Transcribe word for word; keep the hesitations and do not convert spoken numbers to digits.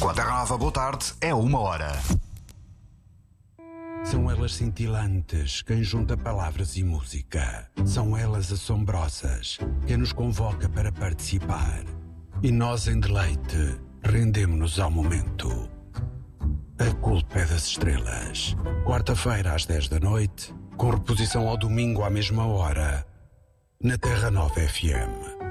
Com a Terra Nova Boa Tarde é uma hora. São elas cintilantes, quem junta palavras e música. São elas assombrosas, quem nos convoca para participar. E nós, em deleite, rendemo-nos ao momento. A culpa é das estrelas. Quarta-feira, às dez da noite, com reposição ao domingo à mesma hora, na Terra Nova F M.